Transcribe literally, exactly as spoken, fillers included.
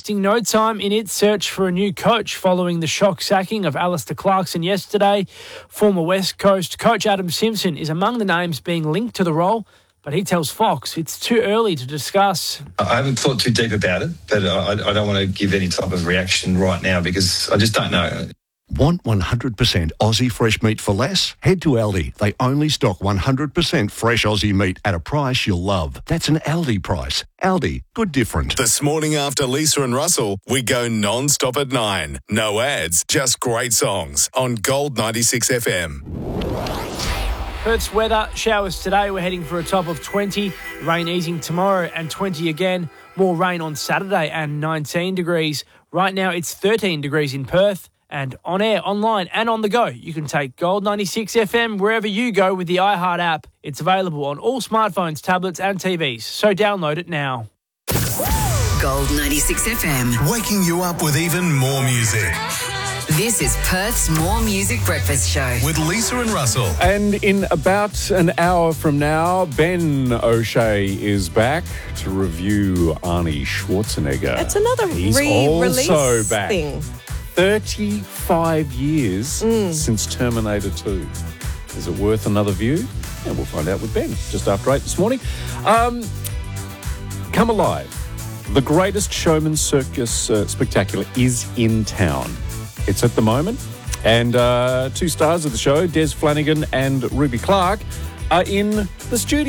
wasting no time in its search for a new coach following the shock sacking of Alistair Clarkson yesterday. Former West Coast coach Adam Simpson is among the names being linked to the role, but he tells Fox it's too early to discuss. I haven't thought too deep about it, but I, I don't want to give any type of reaction right now because I just don't know. Want one hundred percent Aussie fresh meat for less? Head to Aldi. They only stock one hundred percent fresh Aussie meat at a price you'll love. That's an Aldi price. Aldi, good different. This morning after Lisa and Russell, we go non-stop at nine. No ads, just great songs on Gold ninety-six F M. Perth's weather, showers today. We're heading for a top of twenty. Rain easing tomorrow and twenty again. More rain on Saturday and nineteen degrees. Right now it's thirteen degrees in Perth. And on air, online and on the go, you can take Gold ninety-six F M wherever you go with the iHeart app. It's available on all smartphones, tablets and T Vs. So download it now. Gold ninety-six F M. Waking you up with even more music. This is Perth's More Music Breakfast Show. With Lisa and Russell. And in about an hour from now, Ben O'Shea is back to review Arnie Schwarzenegger. It's another He's re-release also back. thing. thirty-five years Mm. since Terminator two. Is it worth another view? And we'll find out with Ben just after eight this morning. Um, Come Alive. The Greatest Showman Circus uh, Spectacular is in town. It's at the moment. And uh, two stars of the show, Des Flanagan and Ruby Clark, are in the studio.